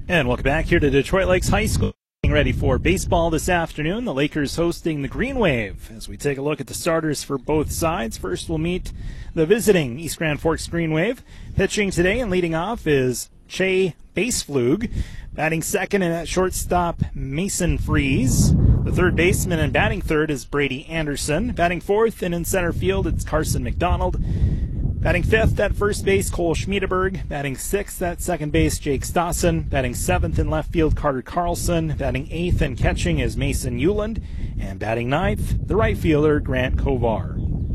And welcome back here to Detroit Lakes High School. Getting ready for baseball this afternoon. The Lakers hosting the Green Wave. As we take a look at the starters for both sides, first we'll meet the visiting East Grand Forks Green Wave. Pitching today and leading off is Che Baseflug. Batting second and at shortstop, Mason Freeze. The third baseman and batting third is Brady Anderson. Batting fourth and in center field, it's Carson McDonald. Batting fifth at first base, Cole Schmiedeberg. Batting sixth at second base, Jake Stassen. Batting seventh in left field, Carter Carlson. Batting eighth and catching is Mason Euland. And batting ninth, the right fielder, Grant Kovar.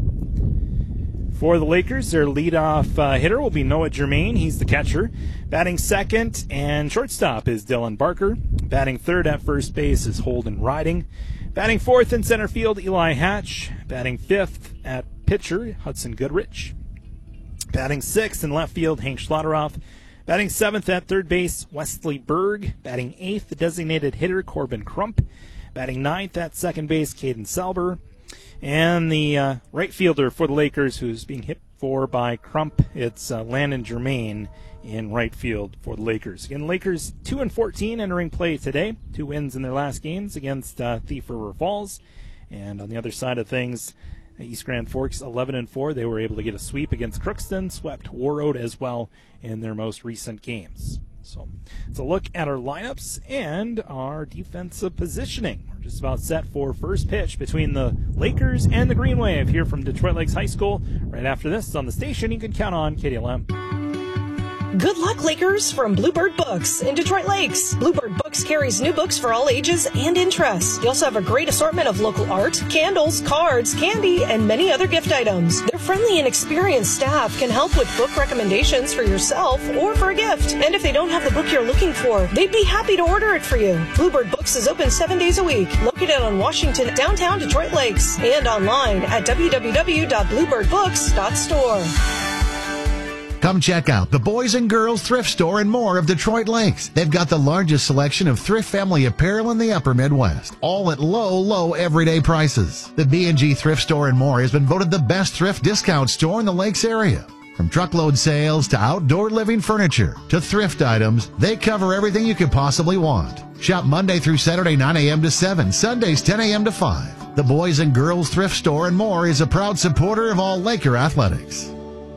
For the Lakers, their leadoff hitter will be Noah Germain. He's the catcher. Batting second and shortstop is Dylan Barker. Batting third at first base is Holden Riding. Batting fourth in center field, Eli Hatch. Batting fifth at pitcher, Hudson Goodrich. Batting sixth in left field, Hank Schlotteroff. Batting seventh at third base, Wesley Berg. Batting eighth, the designated hitter, Corbin Crump. Batting ninth at second base, Caden Selber. And the right fielder for the Lakers, who's being hit for by Crump, it's Landon Germain in right field for the Lakers. Again, Lakers 2-14 entering play today. 2 wins in their last games against Thief River Falls. And on the other side of things, East Grand Forks 11-4. They were able to get a sweep against Crookston, swept Warroad as well in their most recent games. So it's a look at our lineups and our defensive positioning. We're just about set for first pitch between the Lakers and the Green Wave here from Detroit Lakes High School. Right after this on the station, you can count on KDLM. Good luck, Lakers, from Bluebird Books in Detroit Lakes. Bluebird Books carries new books for all ages and interests. They also have a great assortment of local art, candles, cards, candy, and many other gift items. Their friendly and experienced staff can help with book recommendations for yourself or for a gift. And if they don't have the book you're looking for, they'd be happy to order it for you. Bluebird Books is open 7 days a week, located on Washington, downtown Detroit Lakes, and online at www.bluebirdbooks.store. Come check out the Boys and Girls Thrift Store and More of Detroit Lakes. They've got the largest selection of thrift family apparel in the upper Midwest, all at low, low everyday prices. The B&G Thrift Store and More has been voted the best thrift discount store in the Lakes area. From truckload sales to outdoor living furniture to thrift items, they cover everything you could possibly want. Shop Monday through Saturday 9 a.m. to 7, Sundays 10 a.m. to 5. The Boys and Girls Thrift Store and More is a proud supporter of all Laker athletics.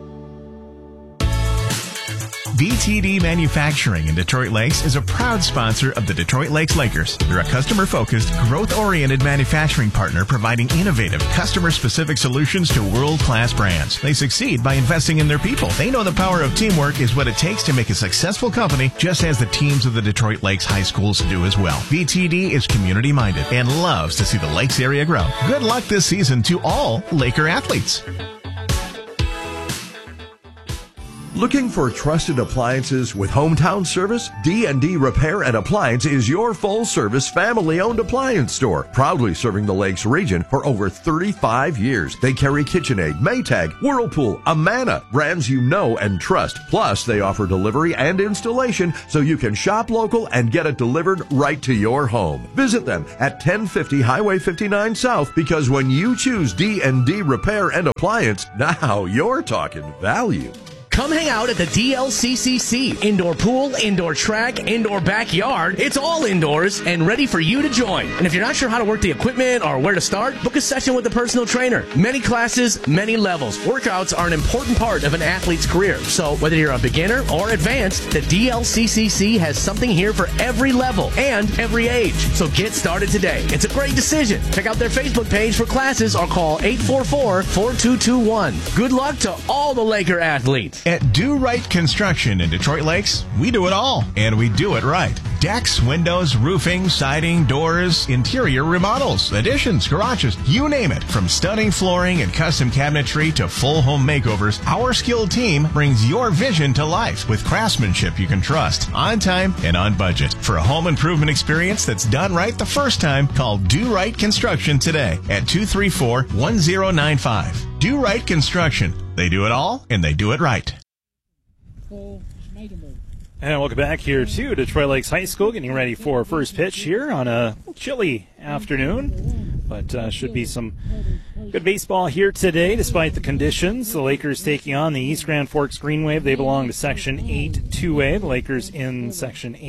BTD Manufacturing in Detroit Lakes is a proud sponsor of the Detroit Lakes Lakers. They're a customer-focused, growth-oriented manufacturing partner providing innovative, customer-specific solutions to world-class brands. They succeed by investing in their people. They know the power of teamwork is what it takes to make a successful company, just as the teams of the Detroit Lakes High Schools do as well. BTD is community-minded and loves to see the Lakes area grow. Good luck this season to all Laker athletes. Looking for trusted appliances with hometown service? D&D Repair and Appliance is your full-service, family-owned appliance store, proudly serving the Lakes region for over 35 years. They carry KitchenAid, Maytag, Whirlpool, Amana, brands you know and trust. Plus, they offer delivery and installation so you can shop local and get it delivered right to your home. Visit them at 1050 Highway 59 South, because when you choose D&D Repair and Appliance, now you're talking value. Come hang out at the DLCCC. Indoor pool, indoor track, indoor backyard. It's all indoors and ready for you to join. And if you're not sure how to work the equipment or where to start, book a session with a personal trainer. Many classes, many levels. Workouts are an important part of an athlete's career. So whether you're a beginner or advanced, the DLCCC has something here for every level and every age. So get started today. It's a great decision. Check out their Facebook page for classes or call 844-4221. Good luck to all the Laker athletes. At Do Right Construction in Detroit Lakes, we do it all, and we do it right. Decks, windows, roofing, siding, doors, interior remodels, additions, garages, you name it. From stunning flooring and custom cabinetry to full home makeovers, our skilled team brings your vision to life with craftsmanship you can trust, on time and on budget. For a home improvement experience that's done right the first time, call Do Right Construction today at 234-1095. Do Right Construction. They do it all, and they do it right. And welcome back here to Detroit Lakes High School, getting ready for first pitch here on a chilly afternoon. But should be some good baseball here today, despite the conditions. The Lakers taking on the East Grand Forks Green Wave. They belong to Section 8 2A. The Lakers in Section 8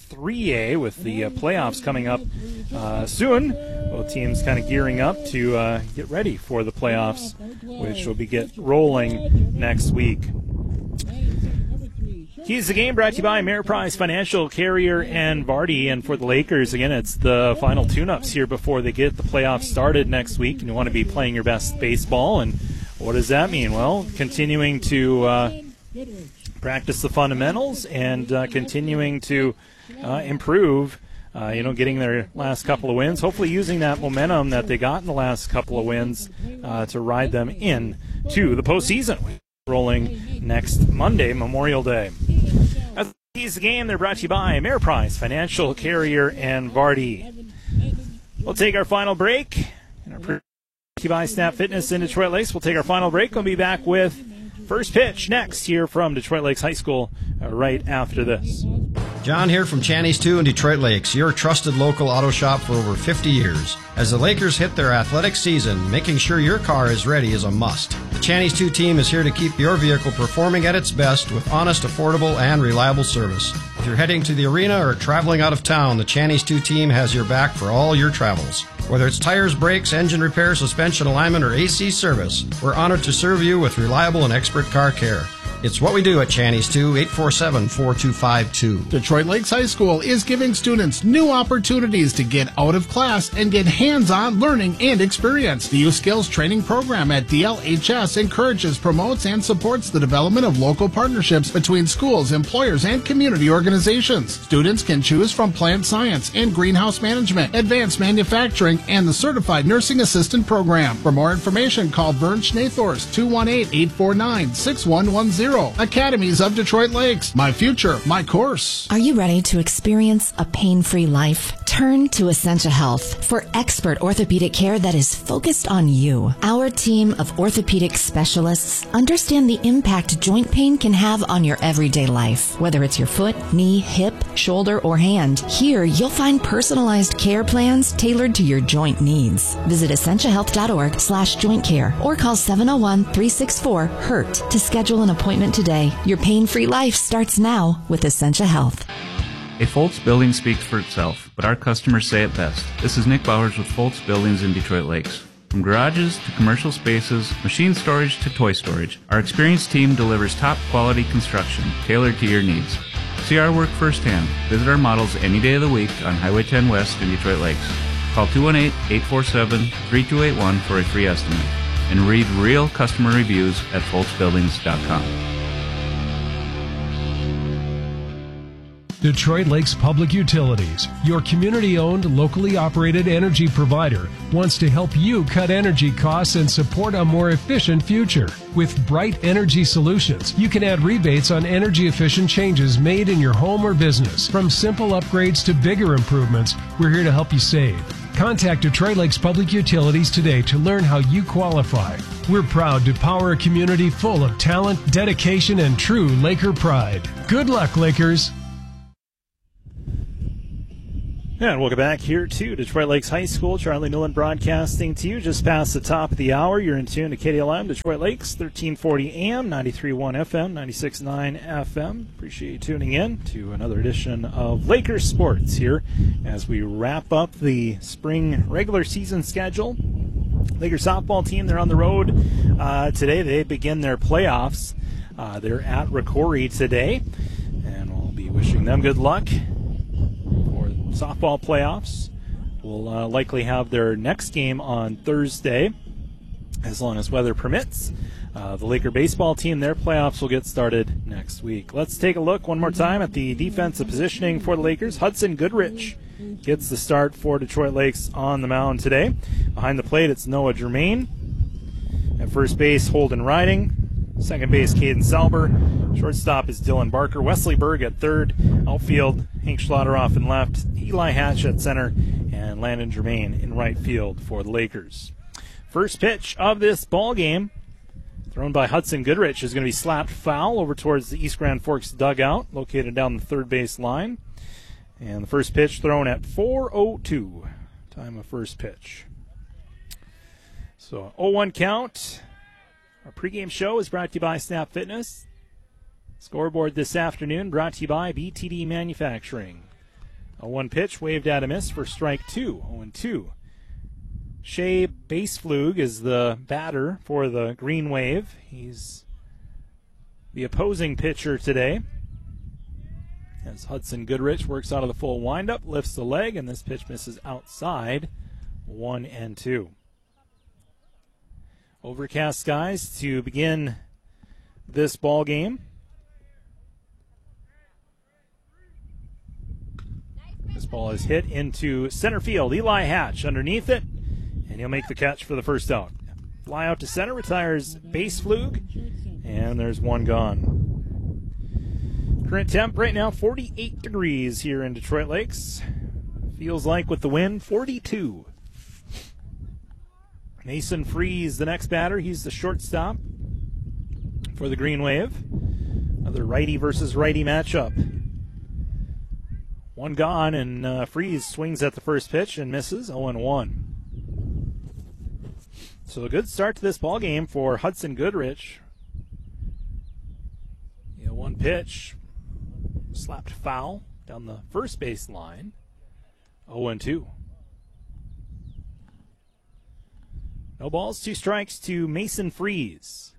3A with the playoffs coming up soon. Both teams kind of gearing up to get ready for the playoffs, which will get rolling next week. Keys to the game brought to you by Ameriprise Financial, Carrier, and Vardy. And for the Lakers, again, it's the final tune-ups here before they get the playoffs started next week, and you want to be playing your best baseball. And what does that mean? Well, continuing to practice the fundamentals and continuing to improve, getting their last couple of wins, hopefully using that momentum that they got in the last couple of wins to ride them in to the postseason. Rolling next Monday, Memorial Day. That's the Keys to the Game. They're brought to you by Ameriprise Financial, Carrier, and Vardy. We'll take our final break. And brought to you by Snap Fitness in Detroit Lakes. We'll take our final break. We'll be back with First Pitch next here from Detroit Lakes High School right after this. John here from Channy's 2 in Detroit Lakes, your trusted local auto shop for over 50 years. As the Lakers hit their athletic season, making sure your car is ready is a must. The Channy's 2 team is here to keep your vehicle performing at its best with honest, affordable, and reliable service. If you're heading to the arena or traveling out of town, the Channy's 2 team has your back for all your travels. Whether it's tires, brakes, engine repair, suspension alignment, or AC service, we're honored to serve you with reliable and expert car care. It's what we do at Channy's 2, 847-4252. Detroit Lakes High School is giving students new opportunities to get out of class and get hands-on learning and experience. The Youth Skills Training Program at DLHS encourages, promotes, and supports the development of local partnerships between schools, employers, and community organizations. Students can choose from plant science and greenhouse management, advanced manufacturing, and the Certified Nursing Assistant Program. For more information, call Vern Schnathorst, 218-849-6110. Academies of Detroit Lakes. My future, my course. Are you ready to experience a pain-free life? Turn to Essentia Health for expert orthopedic care that is focused on you. Our team of orthopedic specialists understand the impact joint pain can have on your everyday life. Whether it's your foot, knee, hip, shoulder, or hand, here you'll find personalized care plans tailored to your joint needs. Visit essentiahealth.org/joint care or call 701-364-HURT to schedule an appointment today. Your pain-free life starts now with Essentia Health. A Foltz building speaks for itself, but our customers say it best. This is Nick Bowers with Foltz Buildings in Detroit Lakes. From garages to commercial spaces, machine storage to toy storage, our experienced team delivers top quality construction tailored to your needs. See our work firsthand. Visit our models any day of the week on Highway 10 West in Detroit Lakes. Call 218-847-3281 for a free estimate. And read real customer reviews at foltzbuildings.com. Detroit Lakes Public Utilities, your community-owned, locally operated energy provider, wants to help you cut energy costs and support a more efficient future. With Bright Energy Solutions, you can add rebates on energy-efficient changes made in your home or business. From simple upgrades to bigger improvements, we're here to help you save. Contact Detroit Lakes Public Utilities today to learn how you qualify. We're proud to power a community full of talent, dedication, and true Laker pride. Good luck, Lakers! And welcome back here to Detroit Lakes High School. Charlie Newland broadcasting to you just past the top of the hour. You're in tune to KDLM, Detroit Lakes, 1340 AM, 93.1 FM, 96.9 FM. Appreciate you tuning in to another edition of Lakers Sports here as we wrap up the spring regular season schedule. Lakers softball team, they're on the road today. They begin their playoffs. They're at Rocori today, and we'll be wishing them good luck for softball playoffs. Will likely have their next game on Thursday, as long as weather permits. The Laker baseball team, their playoffs will get started next week. Let's take a look one more time at the defensive positioning for the Lakers. Hudson Goodrich gets the start for Detroit Lakes on the mound today. Behind the plate, it's Noah Germain. At first base, Holden Riding. Second base, Caden Salber. Shortstop is Dylan Barker. Wesley Berg at third. Outfield, Hank Schlotteroff in left. Eli Hatch at center. And Landon Germain in right field for the Lakers. First pitch of this ball game, thrown by Hudson Goodrich, is going to be slapped foul over towards the East Grand Forks dugout, located down the third base line. And the first pitch thrown at 4:02, time of first pitch. So 0-1 count. Our pregame show is brought to you by Snap Fitness. Scoreboard this afternoon brought to you by BTD Manufacturing. A 1 pitch waved at a miss for strike 2. 0-2. Shea Baseflug is the batter for the Green Wave. He's the opposing pitcher today. As Hudson Goodrich works out of the full windup, lifts the leg, and this pitch misses outside. 1-2. Overcast skies to begin this ball game. This ball is hit into center field. Eli Hatch underneath it, and he'll make the catch for the first out. Fly out to center, retires Baseflug, and there's one gone. Current temp right now 48 degrees here in Detroit Lakes. Feels like with the wind 42. Mason Freeze, the next batter. He's the shortstop for the Green Wave. Another righty versus righty matchup. One gone, and Freeze swings at the first pitch and misses. 0-1. So a good start to this ball game for Hudson Goodrich. 1 pitch, slapped foul down the first base line. 0-2. No balls, 2 strikes to Mason Freeze.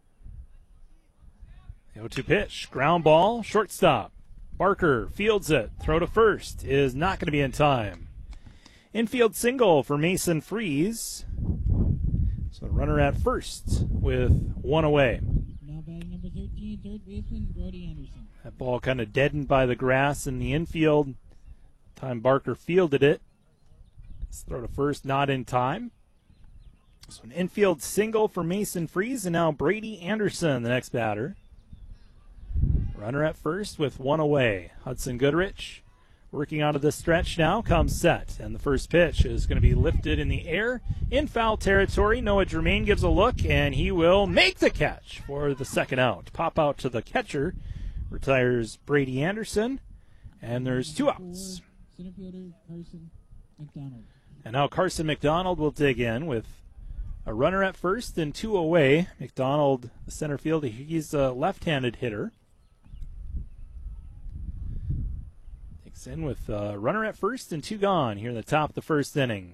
The 0-2 pitch, ground ball, shortstop. Barker fields it. Throw to first is not going to be in time. Infield single for Mason Freeze. So the runner at first with 1 away. Now batting number 13, third baseman Brody Anderson. That ball kind of deadened by the grass in the infield. Time Barker fielded it. Let's throw to first, not in time. So an infield single for Mason Freeze, and now Brady Anderson, the next batter. Runner at first with 1 away. Hudson Goodrich working out of the stretch now, comes set. And the first pitch is going to be lifted in the air in foul territory. Noah Germain gives a look, and he will make the catch for the second out. Pop out to the catcher. Retires Brady Anderson. And there's 2 outs. Center fielder Carson McDonald. And now Carson McDonald will dig in with a runner at first and 2 away. McDonald, the center fielder, he's a left-handed hitter. Takes in with a runner at first and 2 gone here in the top of the first inning.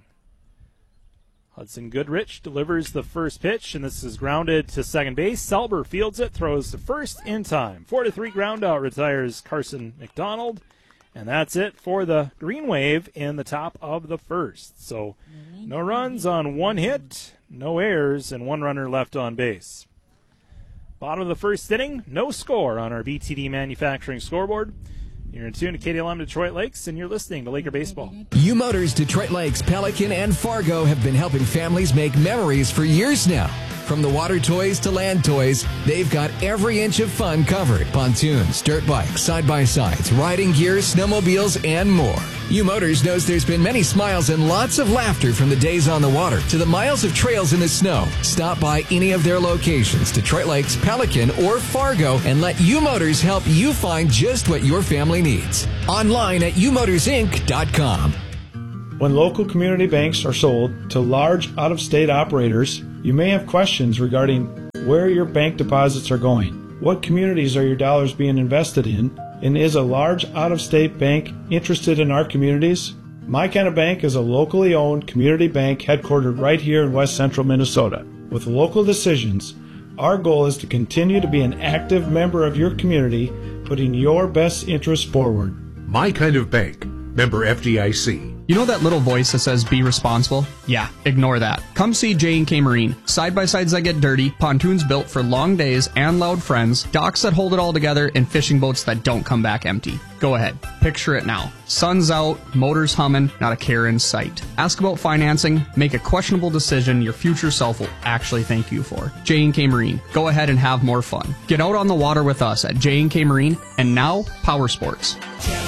Hudson Goodrich delivers the first pitch, and this is grounded to second base. Selber fields it, throws to first in time. 4-3 ground out, retires Carson McDonald. And that's it for the Green Wave in the top of the first. So no runs on 1 hit, no errors, and 1 runner left on base. Bottom of the first inning, no score on our BTD Manufacturing scoreboard. You're in tune to KDLM Detroit Lakes, and you're listening to Laker Baseball. U Motors Detroit Lakes, Pelican, and Fargo have been helping families make memories for years now. From the water toys to land toys, they've got every inch of fun covered. Pontoons, dirt bikes, side-by-sides, riding gear, snowmobiles, and more. U Motors knows there's been many smiles and lots of laughter from the days on the water to the miles of trails in the snow. Stop by any of their locations, Detroit Lakes, Pelican, or Fargo, and let U Motors help you find just what your family needs. Online at umotorsinc.com. When local community banks are sold to large out-of-state operators, you may have questions regarding where your bank deposits are going. What communities are your dollars being invested in? And is a large out-of-state bank interested in our communities? My Kind of Bank is a locally owned community bank headquartered right here in West Central Minnesota. With local decisions, our goal is to continue to be an active member of your community, putting your best interests forward. My Kind of Bank. Member FDIC. You know that little voice that says be responsible? Yeah, ignore that. Come see J&K Marine. Side-by-sides that get dirty, pontoons built for long days and loud friends, docks that hold it all together, and fishing boats that don't come back empty. Go ahead. Picture it now. Sun's out, motors humming, not a care in sight. Ask about financing, make a questionable decision your future self will actually thank you for. J&K Marine. Go ahead and have more fun. Get out on the water with us at J&K Marine, and now Power Sports.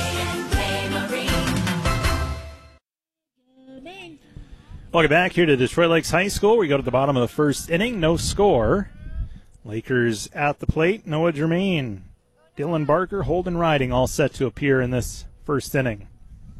Welcome back here to Detroit Lakes High School. We go to the bottom of the first inning. No score. Lakers at the plate. Noah Germain, Dylan Barker, Holden Riding all set to appear in this first inning.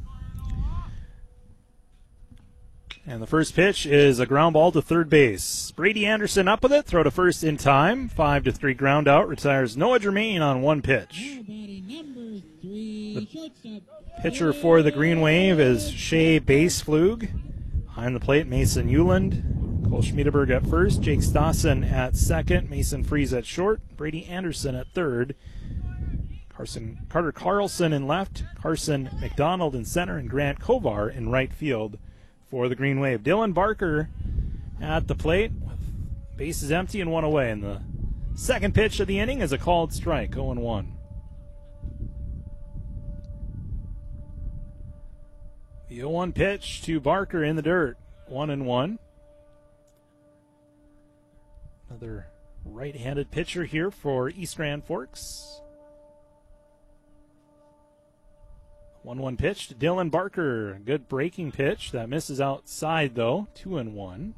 And the first pitch is a ground ball to third base. Brady Anderson up with it. Throw to first in time. 5-3 ground out. Retires Noah Germain on 1 pitch. Shortstop. Pitcher for the Green Wave is Shea Baseflug. Behind the plate, Mason Euland. Cole Schmiedeberg at first. Jake Stassen at second. Mason Fries at short. Brady Anderson at third. Carter Carlson in left. Carson McDonald in center. And Grant Kovar in right field for the Green Wave. Dylan Barker at the plate with bases empty and one away. And the second pitch of the inning is a called strike, 0-1. The 0-1 pitch to Barker in the dirt, 1-1. Another right-handed pitcher here for East Grand Forks. 1-1 pitch to Dylan Barker. Good breaking pitch. That misses outside, though. 2-1.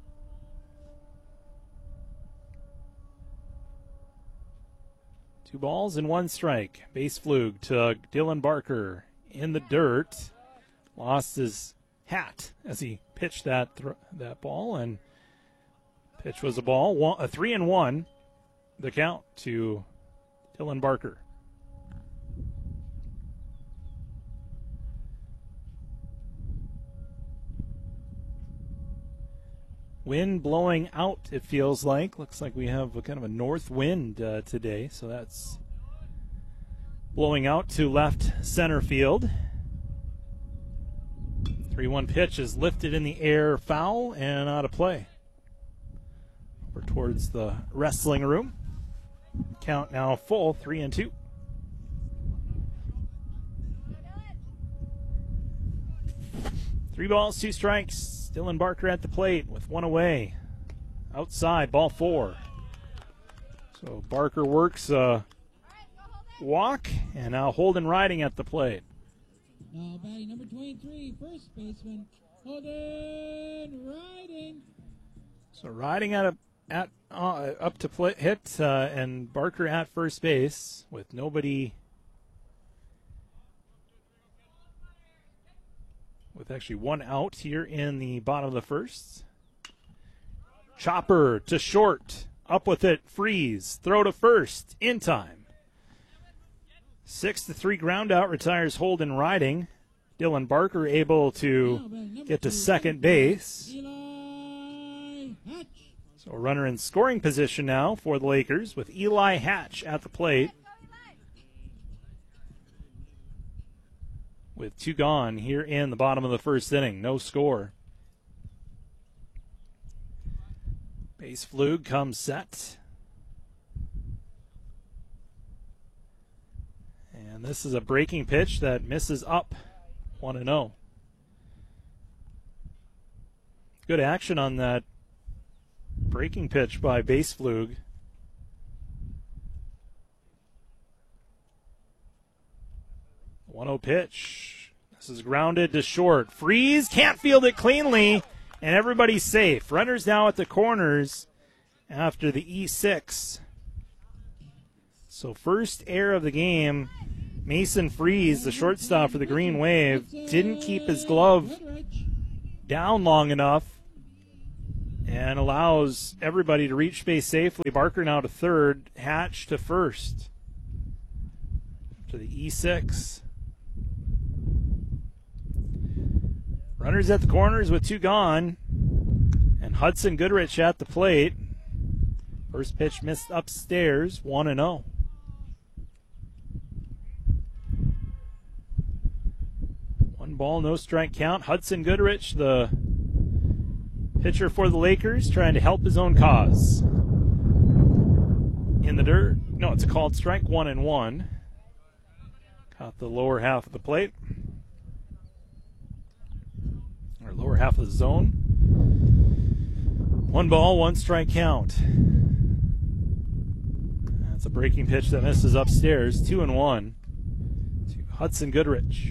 Two balls and one strike. Base fluke to Dylan Barker in the dirt. Lost his hat as he pitched that ball, and pitch was a ball. A 3-1. The count to Dylan Barker. Wind blowing out, it feels like. Looks like we have a kind of a north wind today, so that's blowing out to left center field. 3-1 pitch is lifted in the air, foul, and out of play. Over towards the wrestling room. Count now full, 3-2. Three balls, two strikes. Dylan Barker at the plate with one away. Outside, ball four. So Barker works a walk, and now Holden Riding at the plate. Now batting number 23, first baseman, Holden Riding. So Riding up to hit, and Barker at first base with nobody. With actually one out here in the bottom of the first. Chopper to short. Up with it, Freeze. Throw to first, in time. 6-3 ground out retires Holden Riding. Dylan Barker able to get to second base. So a runner in scoring position now for the Lakers with Eli Hatch at the plate. With two gone here in the bottom of the first inning. No score. Base fluke comes set. And this is a breaking pitch that misses up. 1-0. Good action on that breaking pitch by base fluke. 1-0 pitch. This is grounded to short. Freeze can't field it cleanly, and everybody's safe. Runners now at the corners after the E6. So first error of the game, Mason Freeze, the shortstop for the Green Wave, didn't keep his glove down long enough and allows everybody to reach base safely. Barker now to third, Hatch to first. To the E6. Runners at the corners with two gone. And Hudson Goodrich at the plate. First pitch missed upstairs, 1-0. One ball, no strike count. Hudson Goodrich, the pitcher for the Lakers, trying to help his own cause. In the dirt. No, it's a called strike, 1-1. Caught the lower half of the plate. Or lower half of the zone. One ball, one strike count. That's a breaking pitch that misses upstairs. 2-1 to Hudson Goodrich.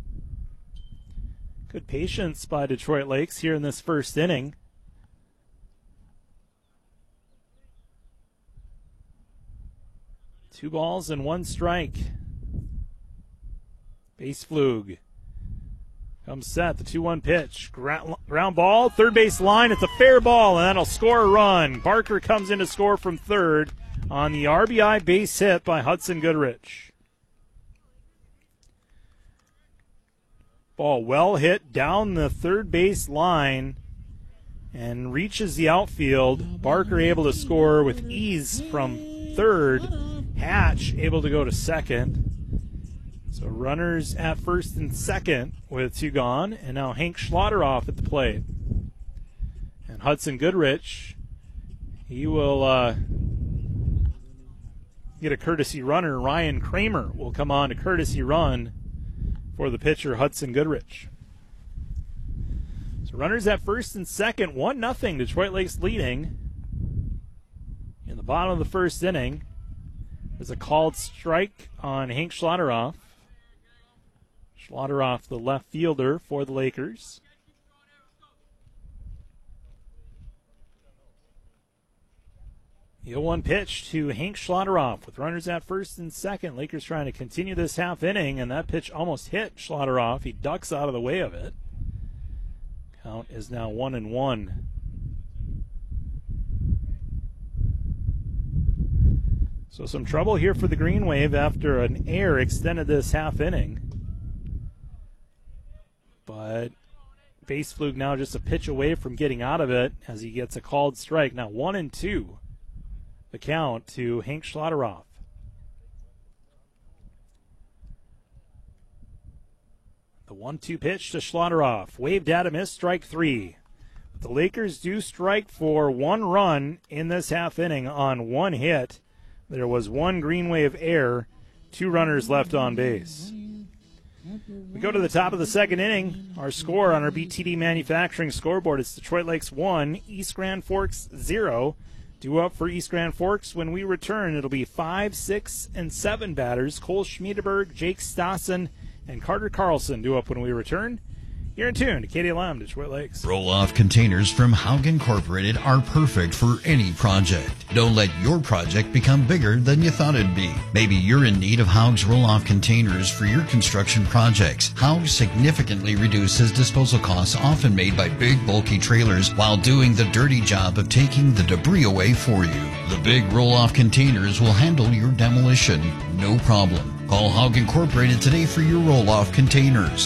Good patience by Detroit Lakes here in this first inning. Two balls and one strike. Base fluke. Comes set, the 2-1 pitch. Ground ball, third base line. It's a fair ball, and that'll score a run. Barker comes in to score from third on the RBI base hit by Hudson Goodrich. Ball well hit down the third base line and reaches the outfield. Barker able to score with ease from third. Hatch able to go to second. So runners at first and second with 2 gone. And now Hank Schlotteroff at the plate. And Hudson Goodrich, he will get a courtesy runner. Ryan Kramer will come on to courtesy run for the pitcher, Hudson Goodrich. So runners at first and second, 1-0. Detroit Lakes leading. In the bottom of the first inning, there's a called strike on Hank Schlotteroff. Schlotteroff, the left fielder for the Lakers. The 0-1 pitch to Hank Schlotteroff with runners at first and second. Lakers trying to continue this half inning, and that pitch almost hit Schlotteroff. He ducks out of the way of it. Count is now 1-1. So some trouble here for the Green Wave after an error extended this half inning. But base fluke now just a pitch away from getting out of it as he gets a called strike. Now 1-2. The count to Hank Schlotteroff. The 1-2 pitch to Schlotteroff. Waved at him, missed, strike 3. But the Lakers do strike for 1 run in this half inning on 1 hit. There was 1 Green Wave error, 2 runners left on base. We go to the top of the second inning. Our score on our BTD Manufacturing scoreboard is Detroit Lakes 1, East Grand Forks 0. Due up for East Grand Forks when we return. It'll be 5, 6, and 7 batters. Cole Schmiedeberg, Jake Stassen, and Carter Carlson due up when we return. You're in tune to KDLM, Detroit Lakes. Roll-off containers from Haug Incorporated are perfect for any project. Don't let your project become bigger than you thought it'd be. Maybe you're in need of Haug's roll-off containers for your construction projects. Haug significantly reduces disposal costs often made by big, bulky trailers while doing the dirty job of taking the debris away for you. The big roll-off containers will handle your demolition, no problem. Call Haug Incorporated today for your roll-off containers.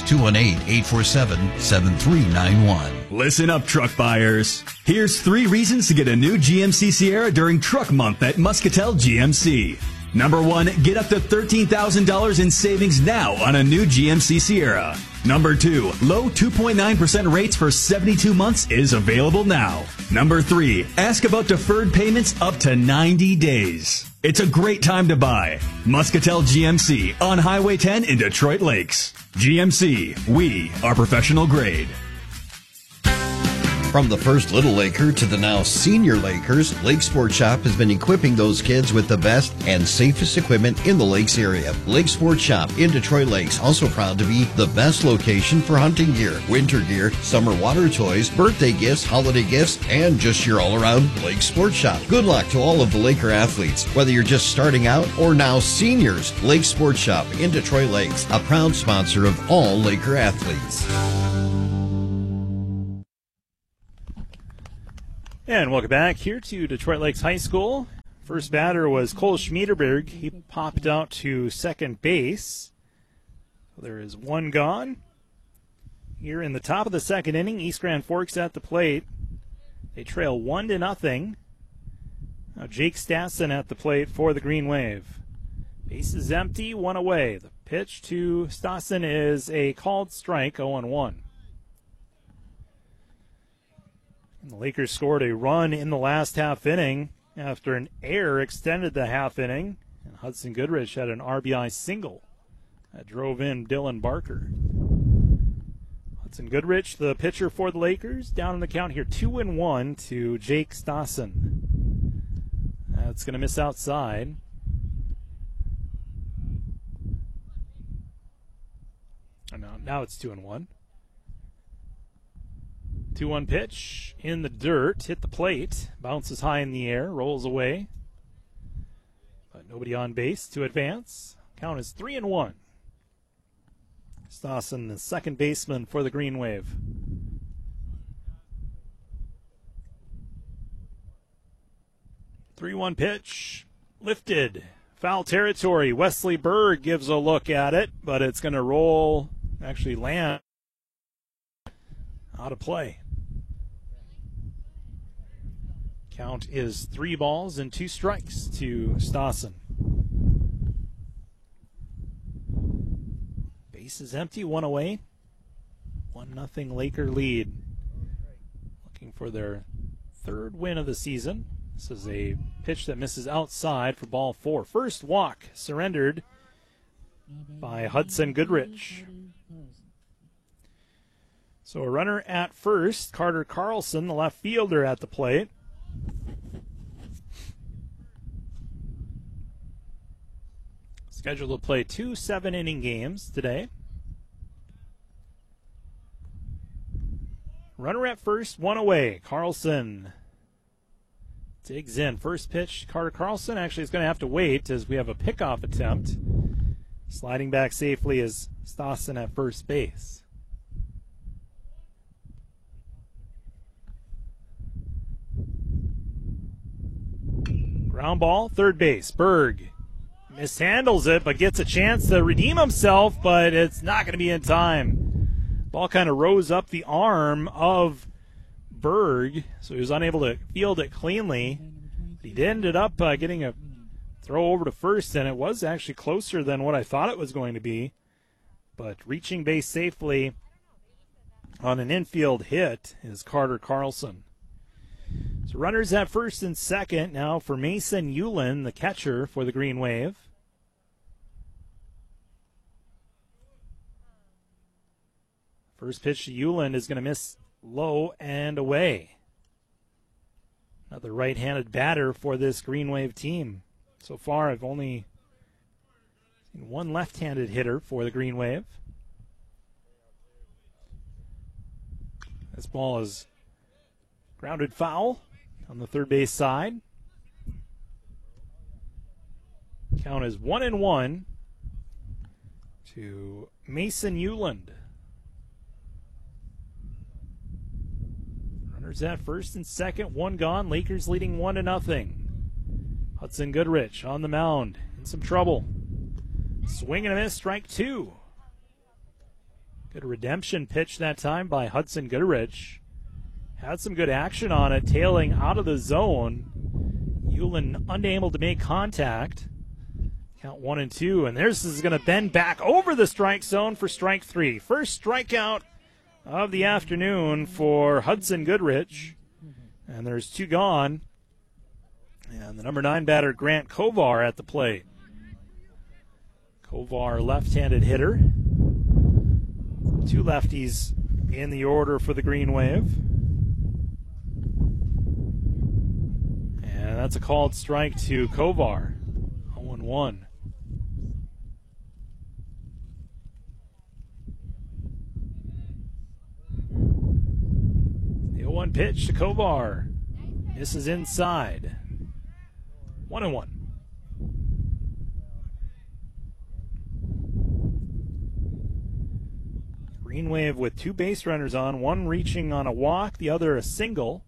218-847-7391. Listen up, truck buyers. Here's 3 reasons to get a new GMC Sierra during Truck Month at Muscatel GMC. Number 1, get up to $13,000 in savings now on a new GMC Sierra. Number 2, low 2.9% rates for 72 months is available now. Number 3, ask about deferred payments up to 90 days. It's a great time to buy. Muscatel GMC on Highway 10 in Detroit Lakes. GMC, we are professional grade. From the first Little Laker to the now Senior Lakers, Lake Sport Shop has been equipping those kids with the best and safest equipment in the Lakes area. Lake Sport Shop in Detroit Lakes, also proud to be the best location for hunting gear, winter gear, summer water toys, birthday gifts, holiday gifts, and just your all-around Lake Sport Shop. Good luck to all of the Laker athletes, whether you're just starting out or now seniors. Lake Sport Shop in Detroit Lakes, a proud sponsor of all Laker athletes. And welcome back here to Detroit Lakes High School. First batter was Cole Schmiedeberg. He popped out to second base. So there is 1 gone. Here in the top of the second inning, East Grand Forks at the plate. They trail 1-0. Now Jake Stassen at the plate for the Green Wave. Base is empty, 1 away. The pitch to Stassen is a called strike, 0-1. The Lakers scored a run in the last half inning after an error extended the half inning. And Hudson Goodrich had an RBI single that drove in Dylan Barker. Hudson Goodrich, the pitcher for the Lakers, down in the count here, 2-1 to Jake Stassen. That's going to miss outside. Oh, no, now it's 2-1. 2-1 pitch in the dirt, hit the plate, bounces high in the air, rolls away. But nobody on base to advance. Count is 3-1. Stassen, the second baseman for the Green Wave. 3-1 pitch, lifted, foul territory. Wesley Berg gives a look at it, but it's going to roll, actually land out of play. Count is 3 balls and 2 strikes to Stassen. Base is empty, 1 away. 1-0 Laker lead. Looking for their 3rd win of the season. This is a pitch that misses outside for ball 4. First walk surrendered by Hudson Goodrich. So a runner at first, Carter Carlson, the left fielder, at the plate. Scheduled to play 2 7-inning games today. Runner at first, 1 away. Carlson digs in. First pitch, Carter Carlson actually is going to have to wait as we have a pickoff attempt. Sliding back safely is Stassen at first base. Ground ball, third base. Berg mishandles it, but gets a chance to redeem himself, but it's not going to be in time. Ball kind of rose up the arm of Berg, so he was unable to field it cleanly. He ended up getting a throw over to first, and it was actually closer than what I thought it was going to be. But reaching base safely on an infield hit is Carter Carlson. So runners at first and second now for Mason Ulen, the catcher for the Green Wave. First pitch to Ulen is going to miss low and away. Another right-handed batter for this Green Wave team. So far, I've only seen one left-handed hitter for the Green Wave. This ball is grounded foul on the third base side. Count is 1-1 to Mason Uland. Runners at first and second, 1 gone. Lakers leading 1-0. Hudson Goodrich on the mound in some trouble. Swing and a miss, strike 2. Good redemption pitch that time by Hudson Goodrich. Had some good action on it, tailing out of the zone. Ulen unable to make contact. Count 1-2, and this is going to bend back over the strike zone for strike 3. First strikeout of the afternoon for Hudson Goodrich. And there's 2 gone. And the number 9 batter, Grant Kovar, at the plate. Kovar, left-handed hitter. 2 lefties in the order for the Green Wave. And that's a called strike to Kovar. 0-1. The 0-1 pitch to Kovar. Misses inside. 1-1. Green Wave with 2 base runners on, one reaching on a walk, the other a single.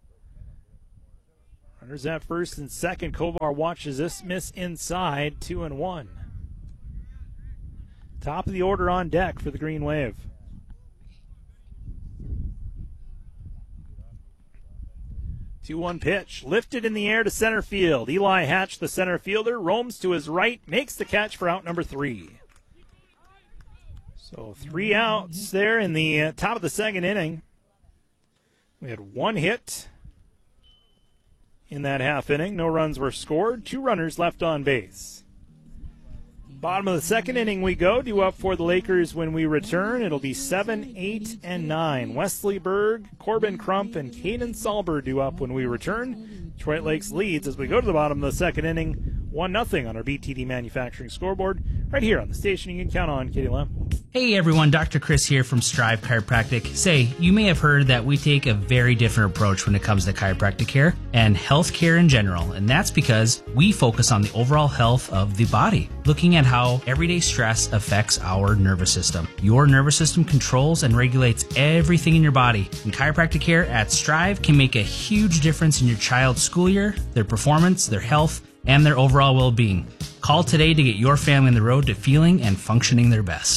Runners at first and second. Kovar watches this miss inside. 2-1. Top of the order on deck for the Green Wave. The 2-1 pitch, lifted in the air to center field. Eli Hatch, the center fielder, roams to his right, makes the catch for out number 3. So 3 outs there in the top of the second inning. We had 1 hit in that half inning. No runs were scored. 2 runners left on base. Bottom of the second inning we go. Due up for the Lakers when we return. It'll be 7, 8, and 9. Wesley Berg, Corbin Crump, and Caden Salber due up when we return. Detroit Lakes leads as we go to the bottom of the second inning. 1-0 on our BTD Manufacturing scoreboard. Right here on the station you can count on, KDLM. Hey everyone, Dr. Chris here from Strive Chiropractic. Say, you may have heard that we take a very different approach when it comes to chiropractic care and health care in general, and that's because we focus on the overall health of the body, looking at how everyday stress affects our nervous system. Your nervous system controls and regulates everything in your body, and chiropractic care at Strive can make a huge difference in your child's school year, their performance, their health, and their overall well-being. Call today to get your family on the road to feeling and functioning their best.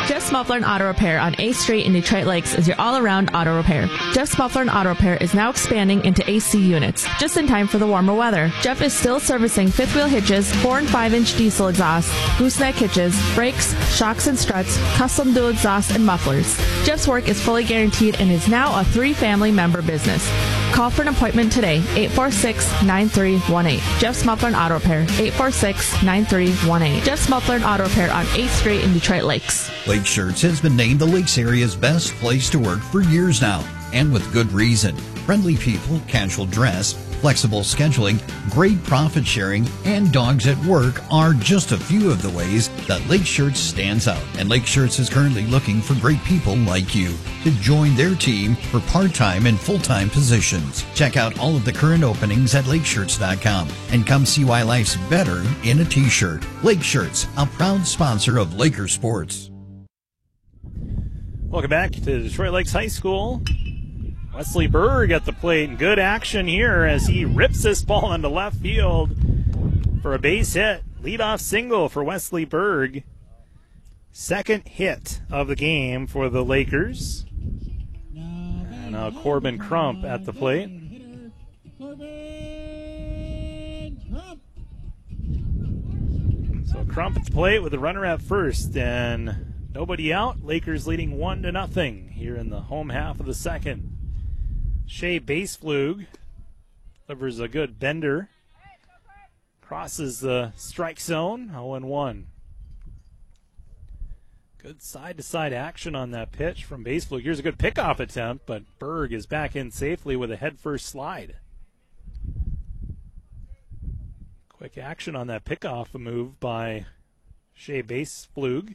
Jeff's Muffler and Auto Repair on 8th Street in Detroit Lakes is your all-around auto repair. Jeff's Muffler and Auto Repair is now expanding into AC units, just in time for the warmer weather. Jeff is still servicing fifth wheel hitches, 4 and 5-inch diesel exhausts, gooseneck hitches, brakes, shocks and struts, custom dual exhaust, and mufflers. Jeff's work is fully guaranteed and is now a 3-family member business. Call for an appointment today, 846-9318. Jeff's Muffler and Auto Repair, 846-9318. Jeff's Muffler and Auto Repair on 8th Street in Detroit Lakes. Lake Shirts has been named the Lakes area's best place to work for years now, and with good reason. Friendly people, casual dress, flexible scheduling, great profit sharing, and dogs at work are just a few of the ways that Lake Shirts stands out. And Lake Shirts is currently looking for great people like you to join their team for part-time and full-time positions. Check out all of the current openings at lakeshirts.com and come see why life's better in a t-shirt. Lake Shirts, a proud sponsor of Laker Sports. Welcome back to Detroit Lakes High School. Wesley Berg at the plate, and good action here as he rips this ball into left field for a base hit. Leadoff single for Wesley Berg. Second hit of the game for the Lakers. And now Corbin Crump at the plate. So Crump at the plate with a runner at first, and nobody out. Lakers leading 1-0 here in the home half of the second. Shea Baseflug delivers a good bender. Crosses the strike zone, 0-1. Good side-to-side action on that pitch from Baseflug. Here's a good pickoff attempt, but Berg is back in safely with a head-first slide. Quick action on that pickoff move by Shea Baseflug.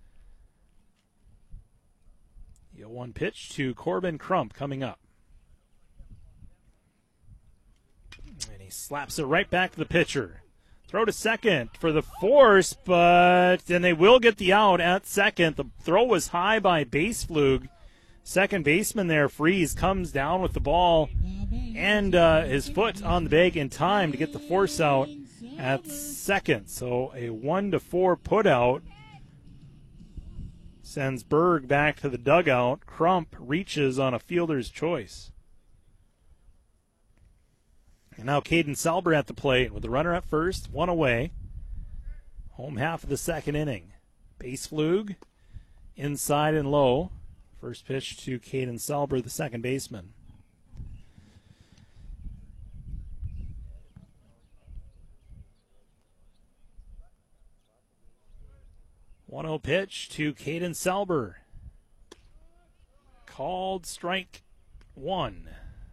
The 0-1 pitch to Corbin Crump coming up. And he slaps it right back to the pitcher. Throw to second for the force, but then they will get the out at second. The throw was high by Baseflug. Second baseman there, Freeze, comes down with the ball and his foot on the bag in time to get the force out at second. So a 1-4 put out sends Berg back to the dugout. Crump reaches on a fielder's choice. And now Caden Salber at the plate with the runner at first, one away. Home half of the second inning. Baseflug inside and low. First pitch to Caden Salber, the second baseman. One-0 pitch to Caden Salber. Called strike one.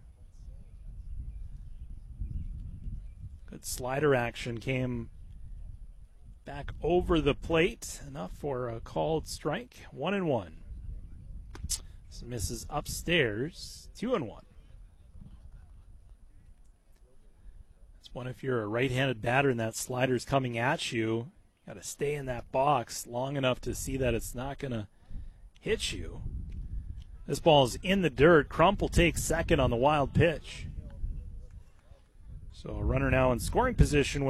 Good slider action came back over the plate. Enough for a called strike. 1-1. So misses upstairs. 2-1. That's one if you're a right-handed batter and that slider's coming at you. Got to stay in that box long enough to see that it's not going to hit you. This ball's in the dirt. Crump will take second on the wild pitch. So a runner now in scoring position with